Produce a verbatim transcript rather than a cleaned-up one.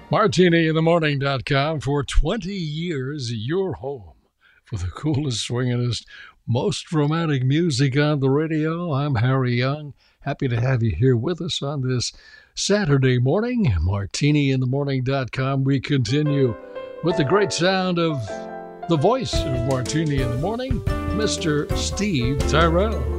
Martini in the Morning dot com. For twenty years, your home for the coolest, swingingest, most romantic music on the radio. I'm Harry Young. Happy to have you here with us on this Saturday morning. Martini in the Morning dot com. We continue with the great sound of the voice of Martini in the Morning, Mister Steve Tyrell.